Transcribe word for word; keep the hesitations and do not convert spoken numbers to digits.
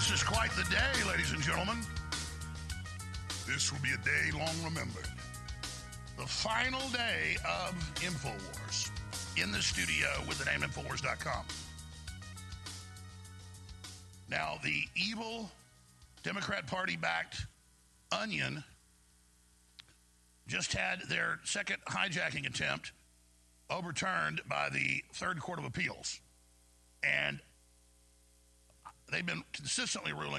This is quite the day, ladies and gentlemen. This will be a day long remembered. The final day of InfoWars. In the studio with the name Infowars dot com. Now, the evil Democrat Party-backed Onion just had their second hijacking attempt overturned by the Third Court of Appeals. And they've been consistently ruling